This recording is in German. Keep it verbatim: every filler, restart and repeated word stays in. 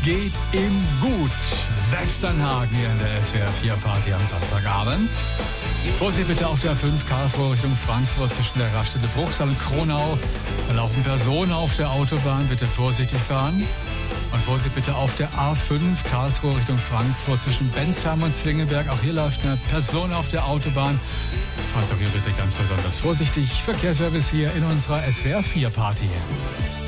geht ihm gut. Westernhagen hier in der S W R vier Party am Samstagabend. Vorsicht bitte auf der A fünf Karlsruhe Richtung Frankfurt zwischen der Raststätte Bruchsal und Kronau. Da laufen Personen auf der Autobahn, bitte vorsichtig fahren. Und Vorsicht bitte auf der A fünf Karlsruhe Richtung Frankfurt zwischen Bensheim und Zwingelberg. Auch hier läuft eine Person auf der Autobahn. Fahrt auch hier bitte ganz besonders vorsichtig. Verkehrsservice hier in unserer S W R vier Party.